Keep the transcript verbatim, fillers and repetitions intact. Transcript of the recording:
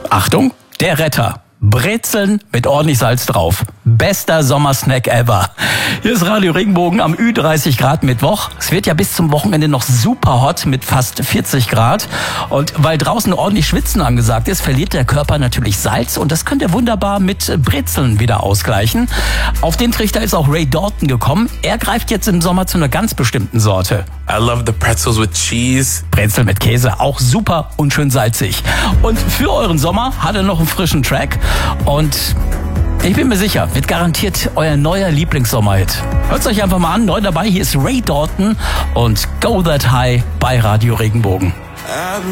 Achtung, der Retter. Brezeln mit ordentlich Salz drauf. Bester Sommersnack ever. Hier ist Radio Regenbogen am Ü dreißig Grad Mittwoch. Es wird ja bis zum Wochenende noch super hot mit fast vierzig Grad. Und weil draußen ordentlich Schwitzen angesagt ist, verliert der Körper natürlich Salz. Und das könnt ihr wunderbar mit Brezeln wieder ausgleichen. Auf den Trichter ist auch Ray Dalton gekommen. Er greift jetzt im Sommer zu einer ganz bestimmten Sorte. I love the pretzels with cheese. Brezel mit Käse, auch super und schön salzig. Und für euren Sommer hat er noch einen frischen Track. Und ich bin mir sicher, wird garantiert euer neuer Lieblingssommerhit. Hört's euch einfach mal an. Neu dabei, hier ist Ray Dalton und Go That High bei Radio Regenbogen.